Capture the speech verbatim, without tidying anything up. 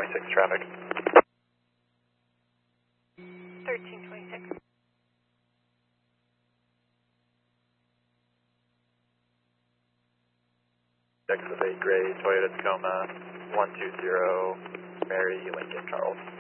twenty-six traffic. thirteen twenty-six. X of eight gray Toyota Tacoma one two zero Mary Lincoln Charles.